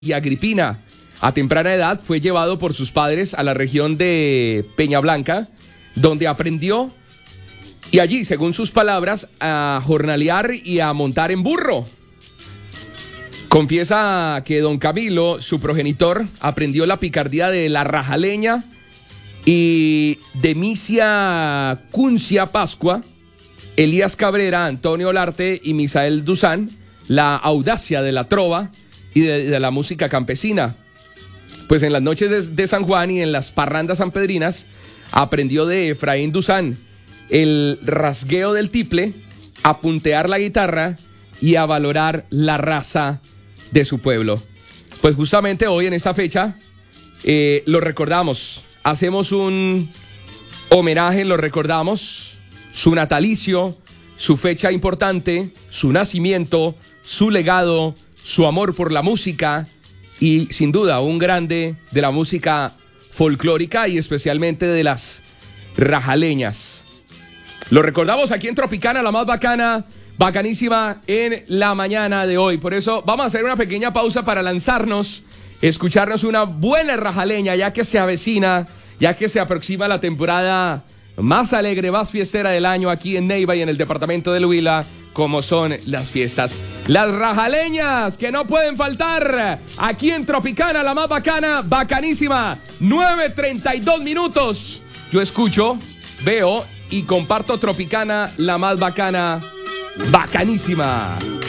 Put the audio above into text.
y Agripina. A temprana edad fue llevado por sus padres a la región de Peñablanca, donde aprendió, y allí, según sus palabras, a jornalear y a montar en burro. Confiesa que don Camilo, su progenitor, aprendió la picardía de la rajaleña y de Misia Cuncia Pascua, Elías Cabrera, Antonio Olarte y Misael Duzán, la audacia de la trova y de la música campesina. Pues en las noches de San Juan y en las parrandas sanpedrinas aprendió de Efraín Duzán el rasgueo del tiple, a puntear la guitarra y a valorar la raza de su pueblo. Pues justamente hoy en esta fecha lo recordamos, hacemos un homenaje, lo recordamos, su natalicio, su fecha importante, su nacimiento, su legado, su amor por la música y sin duda un grande de la música folclórica y especialmente de las rajaleñas. Lo recordamos aquí en Tropicana, la más bacana, bacanísima en la mañana de hoy. Por eso vamos a hacer una pequeña pausa para lanzarnos, escucharnos una buena rajaleña, ya que se avecina, ya que se aproxima la temporada más alegre, más fiestera del año aquí en Neiva y en el departamento del Huila, como son las fiestas. Las rajaleñas que no pueden faltar aquí en Tropicana, la más bacana, bacanísima. 9:32 minutos. Yo escucho, veo y comparto Tropicana, la más bacana, bacanísima.